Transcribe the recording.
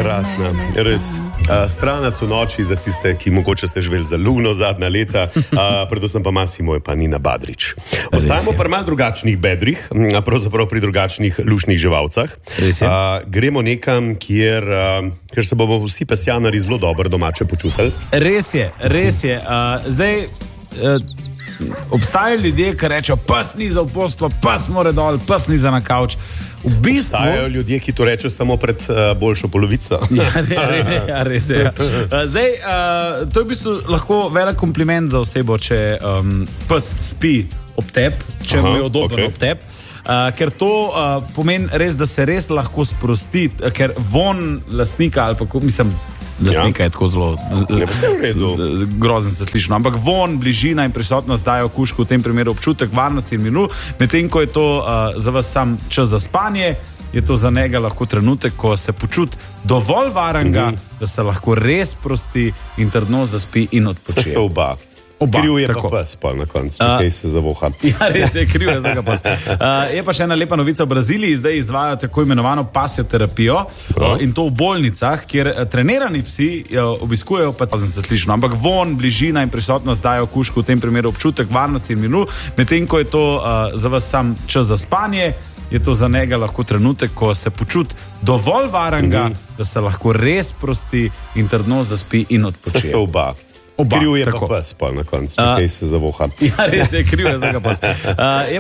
Krasna, res. Stranac v noči za tiste, ki mogoče ste živeli za luno zadnja leta, predvsem pa Massimo in pa Nina Badrič. Ostajamo pri malo drugačnih bedrih, pravzaprav pri drugačnih lušnih živalcah. Gremo nekam, kjer se bomo vsi pesjanari zelo dobro domače počutili. Res je. Zdaj, obstajajo ljudje, ki rečejo, pes ni za v poslo, pes mora dol, pes ni za na kavč. V bistvu... Obstajajo ljudje, ki to rečejo samo pred boljšo polovico. Res je. Zdaj, to je v bistvu lahko velik kompliment za osebo, če pes spi ob tep, če mu je udoben ob tep. Ker to pomeni res, da se res lahko sprosti, ker von lastnika ali pa mislim, lastnika je tako zelo grozen se slišno, ampak von, bližina in prisotnost dajo kužku v tem primeru občutek varnosti in miru, medtem ko je to za vas sam čas za spanje, je to za njega lahko trenutek, ko se počuti dovolj varenga, da se lahko res prosti in trdno zaspi in odpočije. Se oba. Kriv je pa pes, pa na koncu, tukaj se zavoha. Ja, res je, kriv je za ga pes. Je pa še ena lepa novica, v Braziliji zdaj izvajajo tako imenovano pasioterapijo in to v bolnicah, kjer trenirani psi obiskujejo pacienta, ampak von, bližina in prisotnost dajo kužku v tem primeru občutek varnosti in miru, medtem ko je to za vas sam čas za spanje, je to za njega lahko trenutek, ko se počuti dovolj varenga, da se lahko res prosti in trdno zaspi in odpočije. Se oba. Kriv je pa pes, pa na koncu, tukaj se zavoha. Ja, res je, kriv je za ga pes.